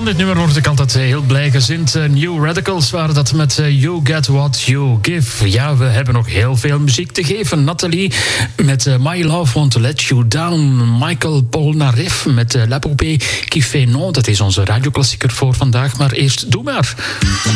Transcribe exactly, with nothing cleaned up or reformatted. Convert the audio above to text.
van dit nummer word ik altijd heel blij gezind. Uh, New Radicals waren dat met uh, You Get What You Give. Ja, we hebben nog heel veel muziek te geven. Nathalie met uh, My Love Won't Let You Down. Michael Polnareff met uh, La Poupée qui fait non. Dat is onze radioklassieker voor vandaag. Maar eerst Doe Maar.